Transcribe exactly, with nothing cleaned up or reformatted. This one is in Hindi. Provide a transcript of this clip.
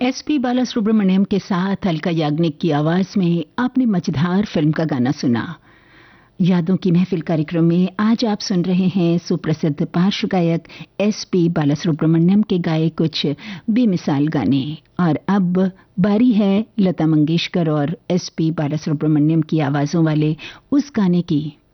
एसपी बालासुब्रमण्यम के साथ अलका याग्निक की आवाज में आपने मजेदार फिल्म का गाना सुना। यादों की महफिल कार्यक्रम में आज आप सुन रहे हैं सुप्रसिद्ध पार्श्व गायक एसपी बालासुब्रमण्यम के गाए कुछ बेमिसाल गाने। और अब बारी है लता मंगेशकर और एसपी बालासुब्रमण्यम की आवाजों वाले उस गाने की